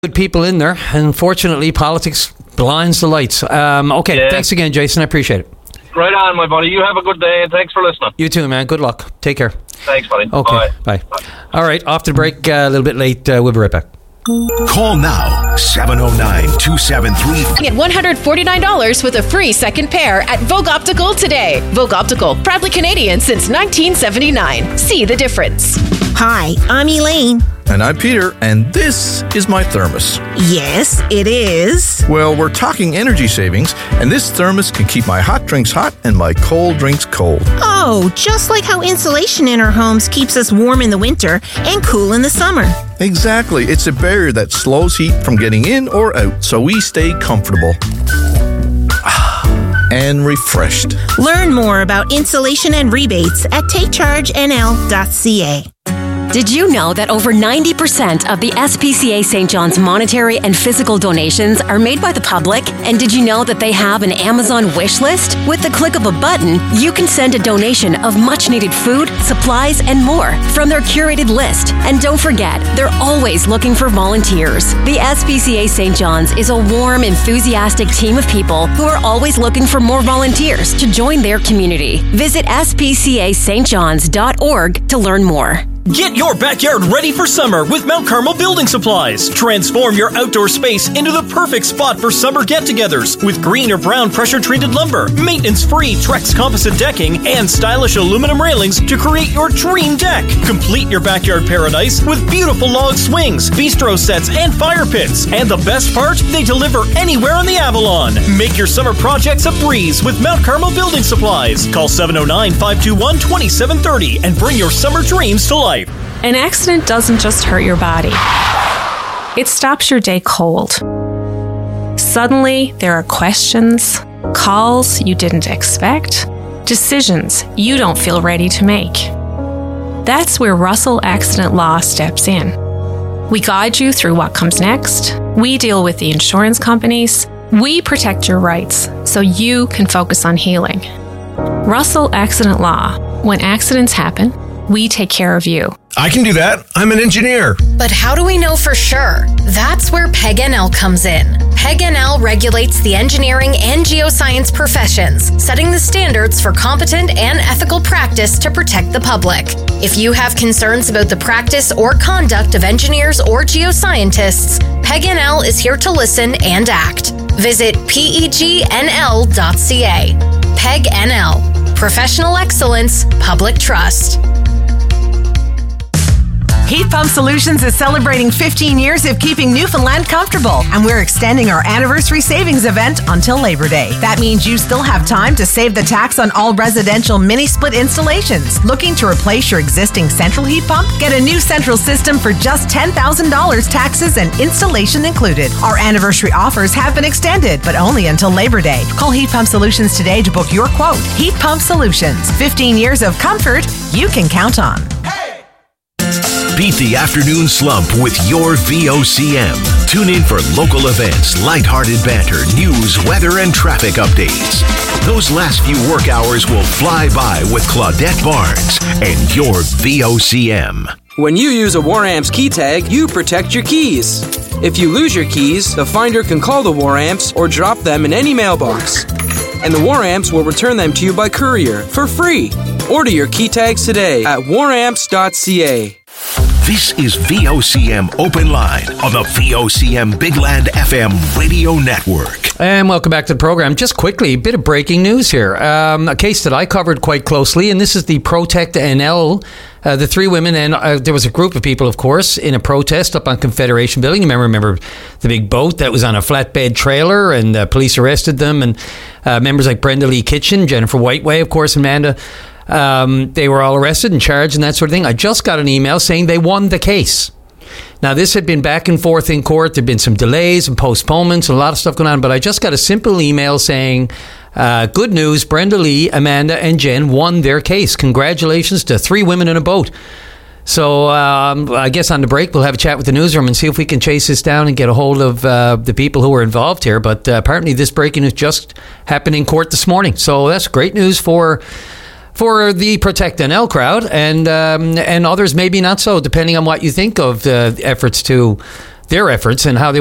Good people in there. Unfortunately, politics blinds the lights. Thanks again, Jason. I appreciate it. Right on, my buddy. You have a good day, and thanks for listening. You too, man. Good luck. Take care. Thanks, buddy. Okay, bye. All right, off to the break. A little bit late. We'll be right back. Call now, 709-273. Get $149 with a free second pair at Vogue Optical today. Vogue Optical, proudly Canadian since 1979. See the difference. Hi, I'm Elaine. And I'm Peter, and this is my thermos. Yes, it is. Well, we're talking energy savings, and this thermos can keep my hot drinks hot and my cold drinks cold. Oh, just like how insulation in our homes keeps us warm in the winter and cool in the summer. Exactly. It's a barrier that slows heat from getting in or out, so we stay comfortable and refreshed. Learn more about insulation and rebates at takechargenl.ca. Did you know that over 90% of the SPCA St. John's monetary and physical donations are made by the public? And did you know that they have an Amazon wish list? With the click of a button, you can send a donation of much-needed food, supplies, and more from their curated list. And don't forget, they're always looking for volunteers. The SPCA St. John's is a warm, enthusiastic team of people who are always looking for more volunteers to join their community. Visit spcastjohns.org to learn more. Get your backyard ready for summer with Mount Carmel Building Supplies. Transform your outdoor space into the perfect spot for summer get-togethers with green or brown pressure-treated lumber, maintenance-free Trex composite decking, and stylish aluminum railings to create your dream deck. Complete your backyard paradise with beautiful log swings, bistro sets, and fire pits. And the best part? They deliver anywhere on the Avalon. Make your summer projects a breeze with Mount Carmel Building Supplies. Call 709-521-2730 and bring your summer dreams to life. An accident doesn't just hurt your body. It stops your day cold. Suddenly, there are questions, calls you didn't expect, decisions you don't feel ready to make. That's where Russell Accident Law steps in. We guide you through what comes next. We deal with the insurance companies. We protect your rights so you can focus on healing. Russell Accident Law. When accidents happen, we take care of you. I can do that. I'm an engineer. But how do we know for sure? That's where PEG-NL comes in. PEG-NL regulates the engineering and geoscience professions, setting the standards for competent and ethical practice to protect the public. If you have concerns about the practice or conduct of engineers or geoscientists, PEG-NL is here to listen and act. Visit pegnl.ca. PEG-NL. Professional excellence, public trust. Heat Pump Solutions is celebrating 15 years of keeping Newfoundland comfortable, and we're extending our anniversary savings event until Labor Day. That means you still have time to save the tax on all residential mini-split installations. Looking to replace your existing central heat pump? Get a new central system for just $10,000, taxes and installation included. Our anniversary offers have been extended, but only until Labor Day. Call Heat Pump Solutions today to book your quote. Heat Pump Solutions. 15 years of comfort you can count on. Beat the afternoon slump with your VOCM. Tune in for local events, lighthearted banter, news, weather, and traffic updates. Those last few work hours will fly by with Claudette Barnes and your VOCM. When you use a War Amps key tag, you protect your keys. If you lose your keys, the finder can call the War Amps or drop them in any mailbox. And the War Amps will return them to you by courier for free. Order your key tags today at waramps.ca. This is VOCM Open Line on the VOCM Big Land FM radio network. And welcome back to the program. Just quickly, a bit of breaking news here. A case that I covered quite closely, and this is the Protect NL. The three women, and there was a group of people, of course, in a protest up on Confederation Building. You remember the big boat that was on a flatbed trailer, and police arrested them, and members like Brenda Lee Kitchen, Jennifer Whiteway, of course, Amanda. They were all arrested and charged and that sort of thing. I just got an email saying they won the case. Now, this had been back and forth in court. There'd been some delays and postponements and a lot of stuff going on, but I just got a simple email saying, good news, Brenda Lee, Amanda, and Jen won their case. Congratulations to three women in a boat. So I guess on the break, we'll have a chat with the newsroom and see if we can chase this down and get a hold of the people who were involved here. But apparently this breaking news just happened in court this morning. So that's great news for the Protect NL crowd, and others maybe not so, depending on what you think of the efforts to their efforts and how they